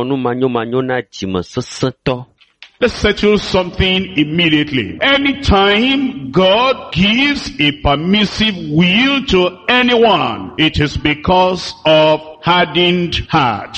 Let's settle something immediately. Anytime God gives a permissive will to anyone, it is because of hardened heart.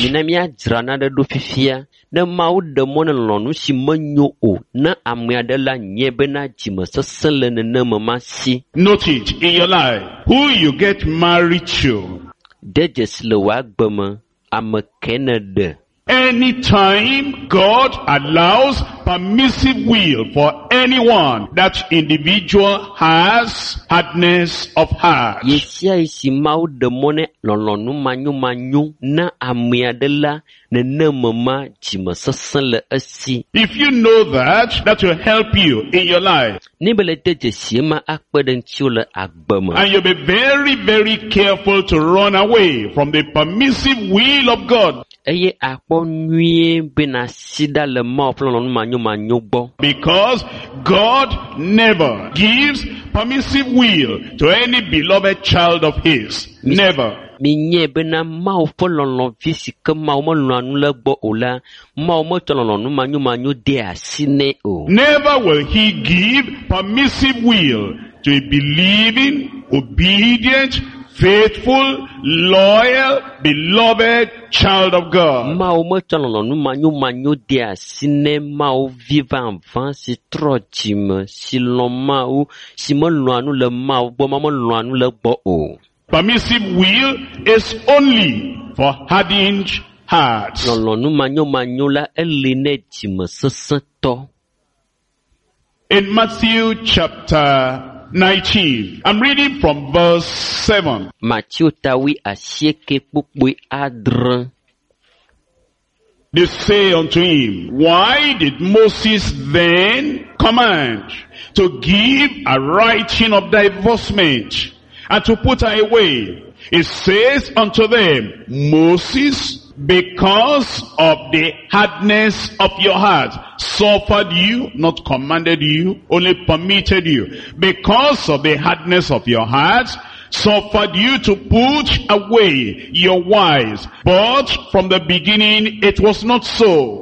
Na mau de mon lonu si manyo o na amyadela nyebena jima sasele ne mamasi. Note it in your life. Who you get married to. Dejes le wagbama amakenede. Anytime God allows permissive will for anyone, that individual has hardness of heart. Yesia isi mau de mone lonu manyo na amyadela ne mama jima sasele asi. If you know that will help you in your life. Nibele dejes ma akpeden chule agbama. And you'll be very, very careful to run away from the permissive will of God. Because God never gives permissive will to any beloved child of His. Never. Never will He give permissive will to a believing, obedient, faithful, loyal, beloved child of God. Permissive will is only for hardened hearts. In Matthew chapter 19. I'm reading from verse 7. They say unto him, why did Moses then command to give a writing of divorcement and to put her away? It says unto them, Moses, because of the hardness of your heart, suffered you, not commanded you, only permitted you. Because of the hardness of your heart, suffered you to put away your wives. But from the beginning, it was not so.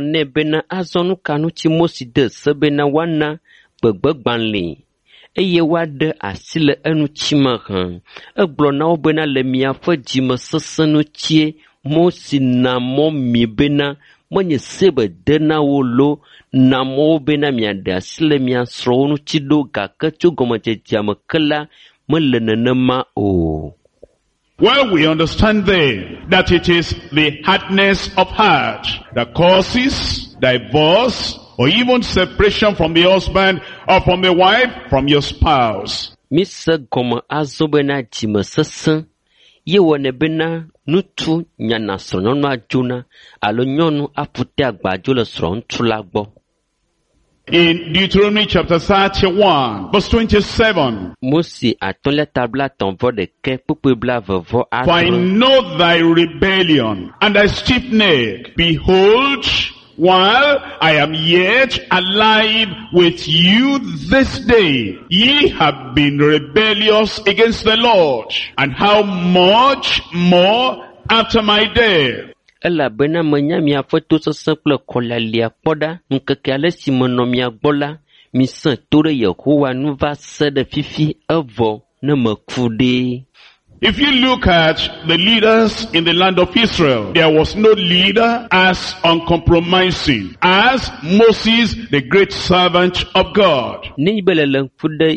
Eye wade asile enu chimahan. Eblona obena le miafo jima sasanu chie. Mosi na mo mi bena. Mwenye sebe dena wolo. Na mo bena miade asile miasronu chido gakacho gomache jamakala. Mwenenema o. Well, we understand then that it is the hardness of heart that causes divorce, or even separation from the husband or from the wife, from your spouse. Misa goma azobena jimasasa ye wonebena nutu nyana sonono ajuna alonyonu apute agbajo le sron tulagbo. In Deuteronomy chapter 31, verse 27. For I know thy rebellion and thy stiff neck. Behold, while I am yet alive with you this day, ye have been rebellious against the Lord. And how much more after my death? Elabena menya foto simple kolalia poda nkekale simonomia gbola misan tore Yehowa nu va se de fifi evo ne mekude. If you look at the leaders in the land of Israel, there was no leader as uncompromising as Moses, the great servant of God. And then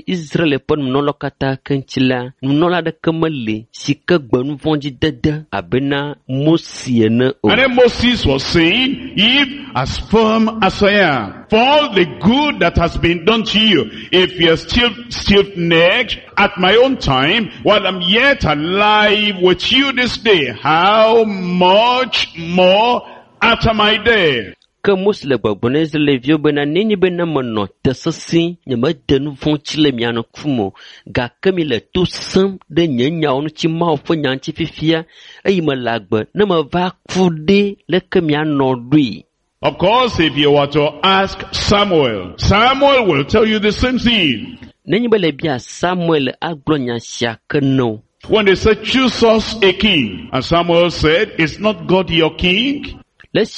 Moses was saying, if as firm as I am, for all the good that has been done to you, if you are still stiff-necked at my own time, while I'm yet alive with you this day, how much more after my death? Of course, if you were to ask Samuel, Samuel will tell you the same thing. When they said, choose us a king, and Samuel said, is not God your king?